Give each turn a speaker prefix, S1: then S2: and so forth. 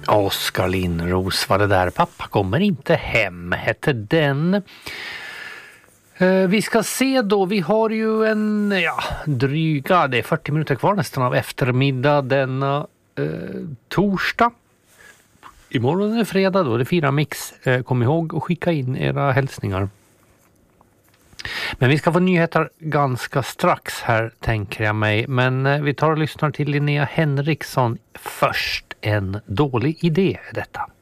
S1: Oskar Lindros var det där. Pappa kommer inte hem hette den. Vi ska se då, vi har ju det är 40 minuter kvar nästan av eftermiddag denna torsdag. Imorgon är fredag då, det är 4 mix. Kom ihåg att skicka in era hälsningar. Men vi ska få nyheter ganska strax här tänker jag mig. Men vi tar och lyssnar till Linnea Henriksson först. En dålig idé är detta.